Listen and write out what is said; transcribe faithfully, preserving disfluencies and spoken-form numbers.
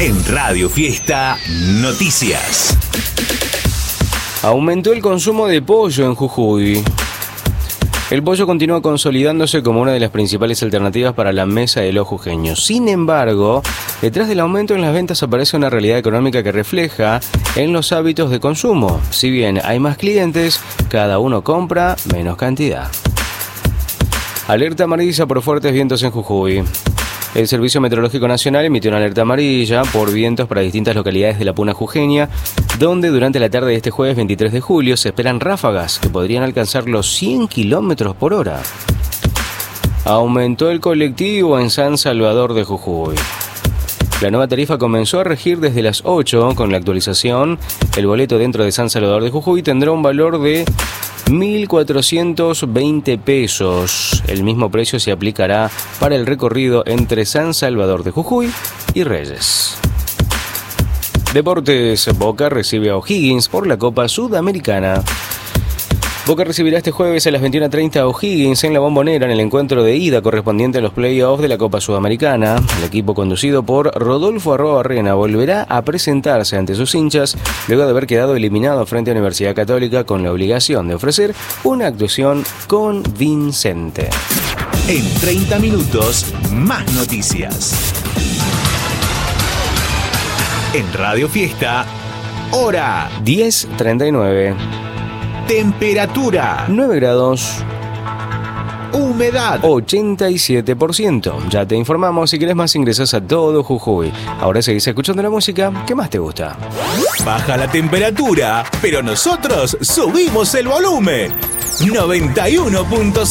En Radio Fiesta Noticias. Aumentó el consumo de pollo en Jujuy. El pollo continúa consolidándose como una de las principales alternativas para la mesa de los jujeños. Sin embargo, detrás del aumento en las ventas aparece una realidad económica que refleja en los hábitos de consumo. Si bien hay más clientes, cada uno compra menos cantidad. Alerta amarilla por fuertes vientos en Jujuy. El Servicio Meteorológico Nacional emitió una alerta amarilla por vientos para distintas localidades de la Puna jujeña, donde durante la tarde de este jueves veintitrés de julio se esperan ráfagas que podrían alcanzar los cien kilómetros por hora. Aumentó el colectivo en San Salvador de Jujuy. La nueva tarifa comenzó a regir desde las ocho. Con la actualización, el boleto dentro de San Salvador de Jujuy tendrá un valor de mil cuatrocientos veinte pesos. El mismo precio se aplicará para el recorrido entre San Salvador de Jujuy y Reyes. Deportes. Boca recibe a O'Higgins por la Copa Sudamericana. Boca recibirá este jueves a las veintiuna treinta a O'Higgins en la Bombonera en el encuentro de ida correspondiente a los playoffs de la Copa Sudamericana. El equipo conducido por Rodolfo Arrobarrena volverá a presentarse ante sus hinchas luego de haber quedado eliminado frente a Universidad Católica con la obligación de ofrecer una actuación convincente. En treinta minutos, más noticias. En Radio Fiesta, hora diez treinta y nueve. Temperatura nueve grados. Humedad ochenta y siete por ciento. Ya te informamos, si querés más ingresas a todo Jujuy. Ahora seguís escuchando la música que más te gusta. Baja la temperatura, pero nosotros subimos el volumen. noventa y uno punto cinco